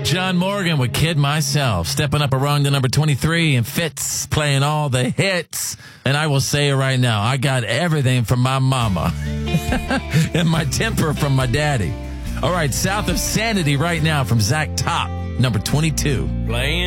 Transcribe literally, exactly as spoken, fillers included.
John Morgan with Kid Myself. Stepping up a rung to number twenty-three, and Fitz playing all the hits. And I will say it right now, I got everything from my mama and my temper from my daddy. All right, South of Sanity right now from Zach Top, number twenty-two. Playing